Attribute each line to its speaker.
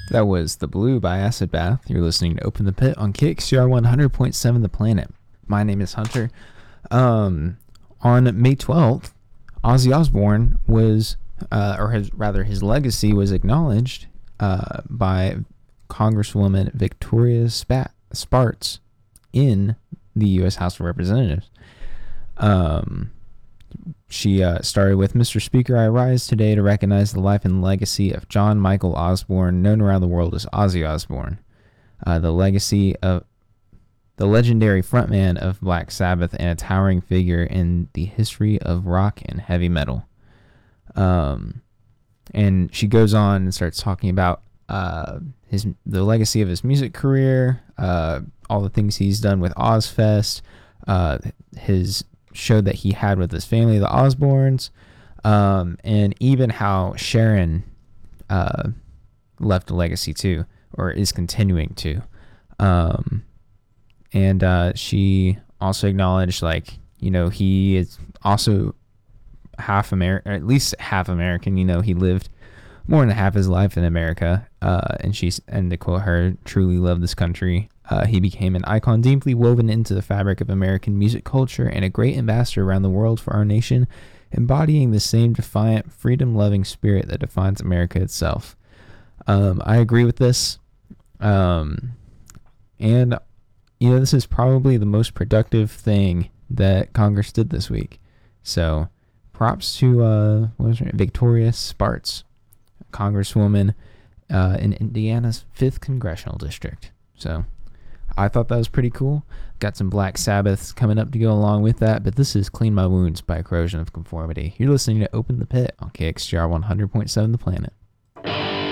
Speaker 1: That was The Blue by Acid Bath. You're listening to Open the Pit on KXCR 100.7 The Planet. My name is Hunter. On May 12th, Ozzy Osbourne was, his legacy was acknowledged by Congresswoman Victoria Spartz in the U.S. House of Representatives. She started with, "Mr. Speaker, I rise today to recognize the life and legacy of John Michael Osbourne, known around the world as Ozzy Osbourne, the legacy of the legendary frontman of Black Sabbath and a towering figure in the history of rock and heavy metal." And she goes on and starts talking about the legacy of his music career, all the things he's done with Ozfest, his show that he had with his family, the Osbournes, and even how Sharon left a legacy too, or is continuing to. And she also acknowledged, he is also half American, or at least half American. He lived more than half his life in America. And to quote her, "Truly love this country. He became an icon deeply woven into the fabric of American music culture and a great ambassador around the world for our nation, embodying the same defiant, freedom-loving spirit that defines America itself." I agree with this. And, this is probably the most productive thing that Congress did this week. So props to Victoria Spartz, Congresswoman in Indiana's 5th Congressional District. So I thought that was pretty cool. Got some Black Sabbath coming up to go along with that, but this is "Clean My Wounds" by Corrosion of Conformity. You're listening to Open the Pit on KXGR 100.7 The Planet.